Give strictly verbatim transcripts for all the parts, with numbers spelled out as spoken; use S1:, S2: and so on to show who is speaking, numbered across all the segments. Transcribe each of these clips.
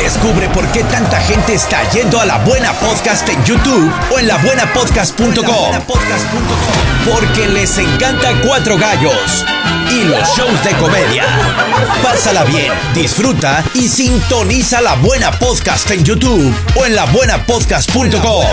S1: Descubre por qué tanta gente está yendo a La Buena Podcast en YouTube o en la buena podcast punto com. Porque les encanta Cuatro Gallos y los shows de comedia. Pásala bien, disfruta y sintoniza La Buena Podcast en YouTube o en la buena podcast punto com.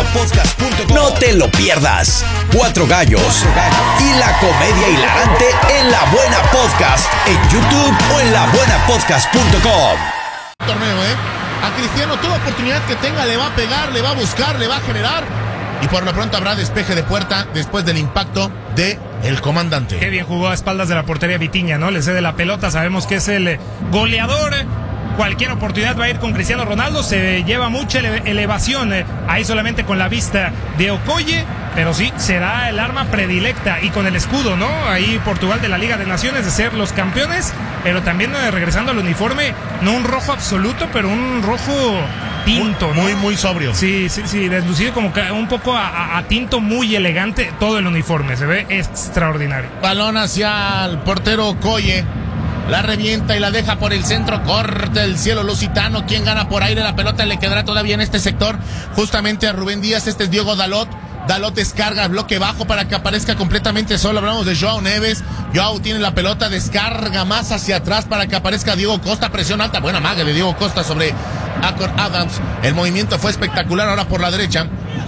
S1: No te lo pierdas. Cuatro Gallos y la comedia hilarante en La Buena Podcast en YouTube o en la buena podcast punto com.
S2: Torneo, ¿eh? A Cristiano toda oportunidad que tenga le va a pegar, le va a buscar, le va a generar. Y por lo pronto habrá despeje de puerta después del impacto de el comandante.
S3: Qué bien jugó a espaldas de la portería Vitinha, ¿no? Le cede la pelota, sabemos que es el goleador. Cualquier oportunidad va a ir con Cristiano Ronaldo, se lleva mucha ele- elevación, eh, ahí solamente con la vista de Okoye, pero sí, será el arma predilecta y con el escudo, ¿no? Ahí Portugal de la Liga de Naciones de ser los campeones, pero también eh, regresando al uniforme, no un rojo absoluto, pero un rojo tinto,
S2: muy,
S3: ¿no?
S2: Muy, muy sobrio.
S3: Sí, sí, sí, deslucido como que un poco a, a, a tinto, muy elegante, todo el uniforme, se ve extraordinario.
S2: Balón hacia el portero Okoye. La revienta y la deja por el centro, corta el cielo lusitano. ¿Quién gana por aire? La pelota le quedará todavía en este sector, justamente a Rubén Díaz. Este es Diogo Dalot. Dalot descarga, bloque bajo para que aparezca completamente solo. Hablamos de Joao Neves. Joao tiene la pelota, descarga más hacia atrás para que aparezca Diego Costa. Presión alta, buena maga de Diego Costa sobre Acor Adams. El movimiento fue espectacular ahora por la derecha.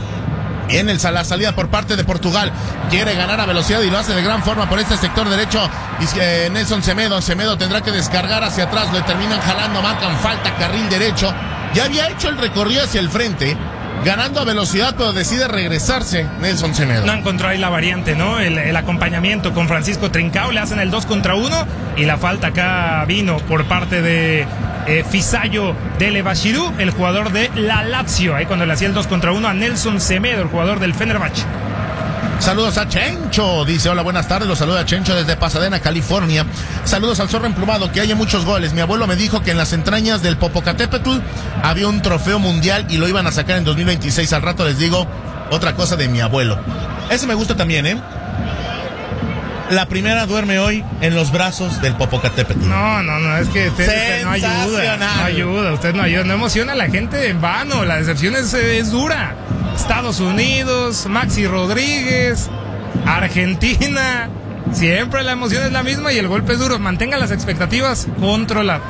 S2: Viene la salida por parte de Portugal. Quiere ganar a velocidad y lo hace de gran forma por este sector derecho. Y eh, Nelson Semedo. Semedo tendrá que descargar hacia atrás. Lo terminan jalando, marcan falta, carril derecho. Ya había hecho el recorrido hacia el frente, ganando a velocidad, pero decide regresarse Nelson Semedo.
S3: No encontró ahí la variante, ¿no? El, el acompañamiento con Francisco Trincao. Le hacen el dos contra uno. Y la falta acá vino por parte de eh, Fisayo Delebashiru, el jugador de la Lazio. Ahí cuando le hacía el dos contra uno a Nelson Semedo, el jugador del Fenerbahce.
S2: Saludos a Chencho, dice hola, buenas tardes, los saluda Chencho desde Pasadena, California. Saludos al zorro emplumado, que haya muchos goles. Mi abuelo me dijo que en las entrañas del Popocatépetl había un trofeo mundial y lo iban a sacar en dos mil veintiséis. Al rato les digo otra cosa de mi abuelo. Ese me gusta también, ¿eh? La primera duerme hoy en los brazos del Popocatépetl.
S3: No, no, no, es que usted, usted no ayuda, no ayuda, usted no ayuda, no emociona a la gente en vano, la decepción es, es dura. Estados Unidos, Maxi Rodríguez, Argentina, siempre la emoción es la misma y el golpe es duro. Mantenga las expectativas controladas.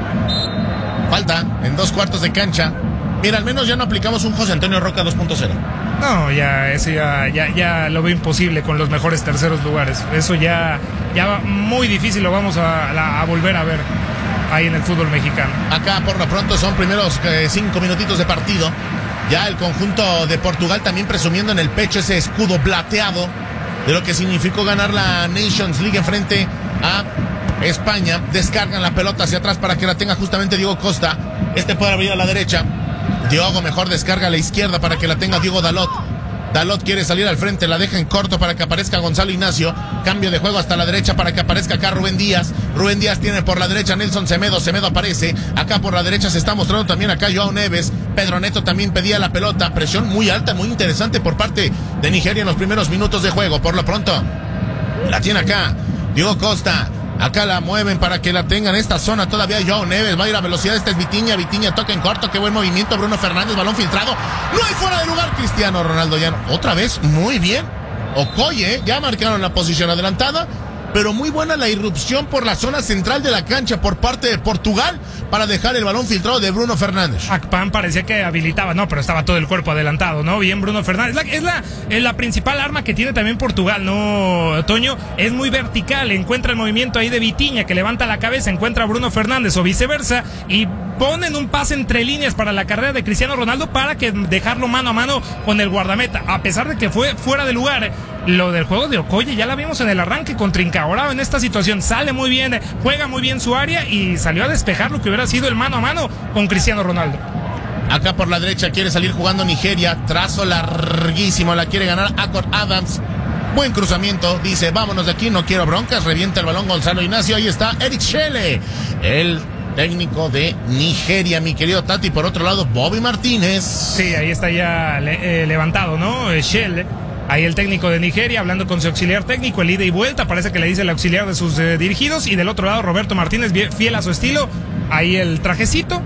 S2: Falta en dos cuartos de cancha. Mira, al menos ya no aplicamos un José Antonio Roca dos punto cero.
S3: No, ya, eso ya, ya, ya lo veo imposible con los mejores terceros lugares. Eso ya, ya va muy difícil, lo vamos a, a, a volver a ver ahí en el fútbol mexicano.
S2: Acá por lo pronto son primeros eh, cinco minutitos de partido. Ya el conjunto de Portugal también presumiendo en el pecho ese escudo plateado de lo que significó ganar la Nations League en frente a España. Descargan la pelota hacia atrás para que la tenga justamente Diego Costa. Este puede abrir a la derecha. Diogo mejor descarga a la izquierda para que la tenga Diogo Dalot. Dalot quiere salir al frente, la deja en corto para que aparezca Gonzalo Ignacio. Cambio de juego hasta la derecha para que aparezca acá Rubén Díaz. Rubén Díaz tiene por la derecha Nelson Semedo. Semedo aparece. Acá por la derecha se está mostrando también acá Joao Neves. Pedro Neto también pedía la pelota. Presión muy alta, muy interesante por parte de Nigeria en los primeros minutos de juego. Por lo pronto, la tiene acá Diego Costa. Acá la mueven para que la tengan en esta zona. Todavía Joao Neves va a ir a velocidad. Este es Vitinha. Vitinha toca en corto. Qué buen movimiento. Bruno Fernández, balón filtrado. No hay fuera de lugar. Cristiano Ronaldo ya otra vez. Muy bien. Okoye, ya marcaron la posición adelantada. Pero muy buena la irrupción por la zona central de la cancha por parte de Portugal para dejar el balón filtrado de Bruno Fernández.
S3: Akpan parecía que habilitaba, no, pero estaba todo el cuerpo adelantado, ¿no? Bien Bruno Fernández. La, es, la, es la principal arma que tiene también Portugal, ¿no, Toño? Es muy vertical, encuentra el movimiento ahí de Vitinha que levanta la cabeza, encuentra a Bruno Fernández o viceversa y ponen un pase entre líneas para la carrera de Cristiano Ronaldo para que dejarlo mano a mano con el guardameta. A pesar de que fue fuera de lugar, lo del juego de Okoye ya la vimos en el arranque con Trincao. Ahora en esta situación sale muy bien, juega muy bien su área y salió a despejar lo que hubiera sido el mano a mano con Cristiano Ronaldo.
S2: Acá por la derecha quiere salir jugando Nigeria, trazo larguísimo, la quiere ganar Acor Adams. Buen cruzamiento, dice vámonos de aquí, no quiero broncas, revienta el balón Gonzalo Ignacio. Ahí está Eric Shelle, el técnico de Nigeria, mi querido Tati. Por otro lado, Bobby Martínez.
S3: Sí, ahí está ya le, eh, levantado, ¿no? Shelle. Ahí el técnico de Nigeria hablando con su auxiliar técnico, el ida y vuelta, parece que le dice el auxiliar de sus eh, dirigidos. Y del otro lado, Roberto Martínez, fiel a su estilo. Ahí el trajecito,